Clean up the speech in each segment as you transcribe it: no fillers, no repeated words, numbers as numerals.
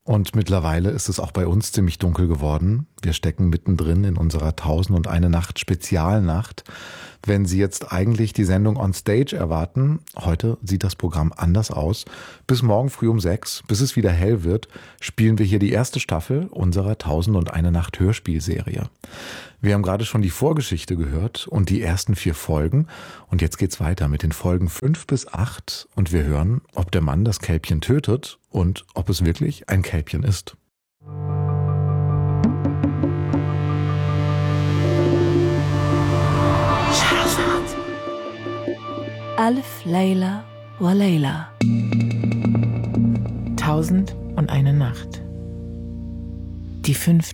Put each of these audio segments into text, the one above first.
Und mittlerweile ist es auch bei uns ziemlich dunkel geworden. Wir stecken mittendrin in unserer 1001 Nacht Spezialnacht. Wenn Sie jetzt eigentlich die Sendung On Stage erwarten, heute sieht das Programm anders aus. Bis morgen früh um 6, bis es wieder hell wird, spielen wir hier die erste Staffel unserer 1001 Nacht Hörspielserie. Wir haben gerade schon die Vorgeschichte gehört und die ersten 4 Folgen. Und jetzt geht's weiter mit den Folgen 5 bis 8. Und wir hören, ob der Mann das Kälbchen tötet und ob es wirklich ein Kälbchen ist. Alf Layla wa Layla. 1001 Nacht. Die 5.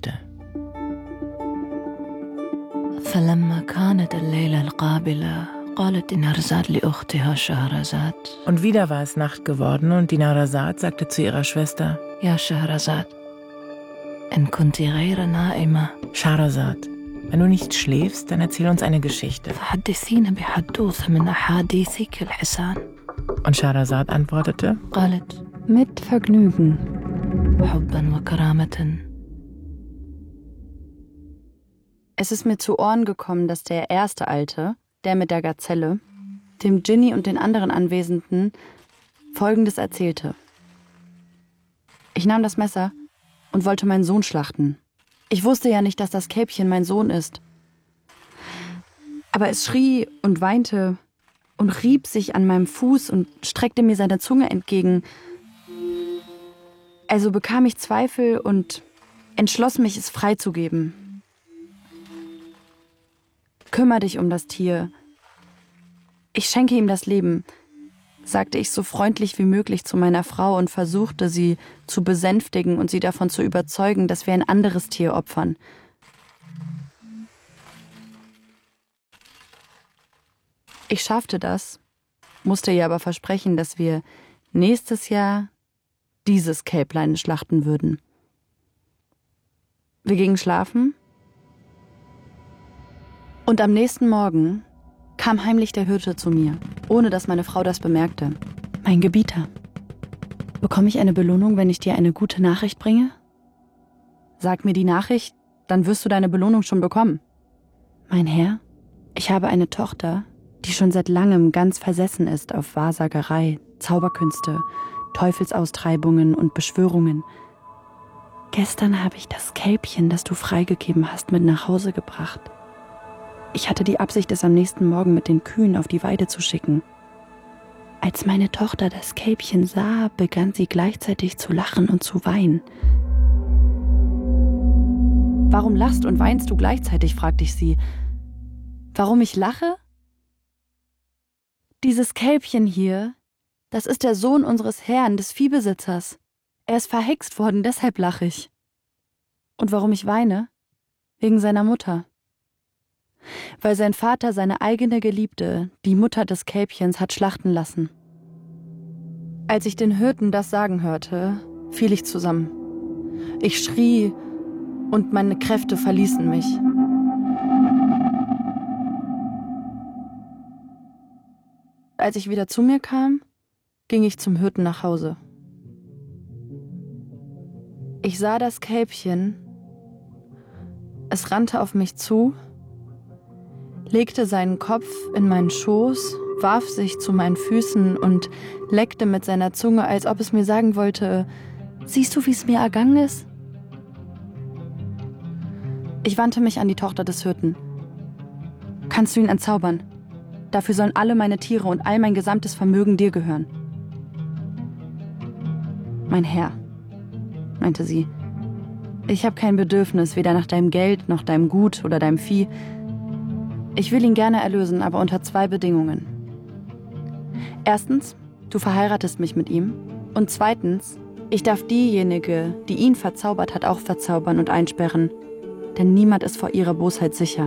فلما كانت الليلة القابلة قالت نهرزاد لأختها شهرزاد. Und wieder war es Nacht geworden und die Nahrazad sagte zu ihrer Schwester: يا شهرزاد إن كنت غير نائمة Schahrazad, wenn du nicht schläfst, dann erzähl uns eine Geschichte. فحدثينا بحدوثة من أحاديثك الحسان. Und Schahrazad antwortete: قالت Mit Vergnügen. حبا وكرامة. Es ist mir zu Ohren gekommen, dass der erste Alte, der mit der Gazelle, dem Dschinni und den anderen Anwesenden Folgendes erzählte. Ich nahm das Messer und wollte meinen Sohn schlachten. Ich wusste ja nicht, dass das Kälbchen mein Sohn ist. Aber es schrie und weinte und rieb sich an meinem Fuß und streckte mir seine Zunge entgegen. Also bekam ich Zweifel und entschloss mich, es freizugeben. Kümmer dich um das Tier. Ich schenke ihm das Leben, sagte ich so freundlich wie möglich zu meiner Frau und versuchte, sie zu besänftigen und sie davon zu überzeugen, dass wir ein anderes Tier opfern. Ich schaffte das, musste ihr aber versprechen, dass wir nächstes Jahr dieses Kälblein schlachten würden. Wir gingen schlafen. Und am nächsten Morgen kam heimlich der Hirte zu mir, ohne dass meine Frau das bemerkte. Mein Gebieter, bekomme ich eine Belohnung, wenn ich dir eine gute Nachricht bringe? Sag mir die Nachricht, dann wirst du deine Belohnung schon bekommen. Mein Herr, ich habe eine Tochter, die schon seit langem ganz versessen ist auf Wahrsagerei, Zauberkünste, Teufelsaustreibungen und Beschwörungen. Gestern habe ich das Kälbchen, das du freigegeben hast, mit nach Hause gebracht. Ich hatte die Absicht, es am nächsten Morgen mit den Kühen auf die Weide zu schicken. Als meine Tochter das Kälbchen sah, begann sie gleichzeitig zu lachen und zu weinen. Warum lachst und weinst du gleichzeitig, fragte ich sie. Warum ich lache? Dieses Kälbchen hier, das ist der Sohn unseres Herrn, des Viehbesitzers. Er ist verhext worden, deshalb lache ich. Und warum ich weine? Wegen seiner Mutter. Weil sein Vater seine eigene Geliebte, die Mutter des Kälbchens, hat schlachten lassen. Als ich den Hirten das sagen hörte, fiel ich zusammen. Ich schrie und meine Kräfte verließen mich. Als ich wieder zu mir kam, ging ich zum Hirten nach Hause. Ich sah das Kälbchen. Es rannte auf mich zu, legte seinen Kopf in meinen Schoß, warf sich zu meinen Füßen und leckte mit seiner Zunge, als ob es mir sagen wollte: Siehst du, wie es mir ergangen ist? Ich wandte mich an die Tochter des Hirten. Kannst du ihn entzaubern? Dafür sollen alle meine Tiere und all mein gesamtes Vermögen dir gehören. Mein Herr, meinte sie, ich habe kein Bedürfnis, weder nach deinem Geld, noch deinem Gut oder deinem Vieh. Ich will ihn gerne erlösen, aber unter 2 Bedingungen. Erstens, du verheiratest mich mit ihm. Und zweitens, ich darf diejenige, die ihn verzaubert hat, auch verzaubern und einsperren. Denn niemand ist vor ihrer Bosheit sicher.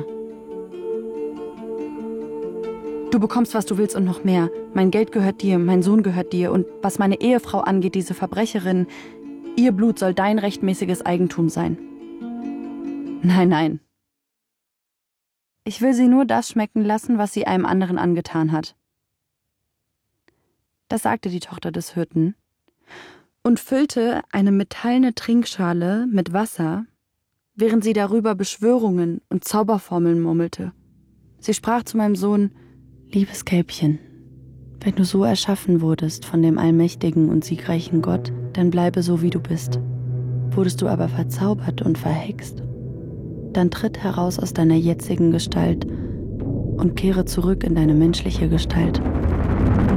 Du bekommst, was du willst und noch mehr. Mein Geld gehört dir, mein Sohn gehört dir. Und was meine Ehefrau angeht, diese Verbrecherin, ihr Blut soll dein rechtmäßiges Eigentum sein. Nein, nein. Ich will sie nur das schmecken lassen, was sie einem anderen angetan hat. Das sagte die Tochter des Hirten. und füllte eine metallene Trinkschale mit Wasser, während sie darüber Beschwörungen und Zauberformeln murmelte. Sie sprach zu meinem Sohn: Liebes Kälbchen, wenn du so erschaffen wurdest von dem allmächtigen und siegreichen Gott, dann bleibe so, wie du bist. Wurdest du aber verzaubert und verhext, dann tritt heraus aus deiner jetzigen Gestalt und kehre zurück in deine menschliche Gestalt.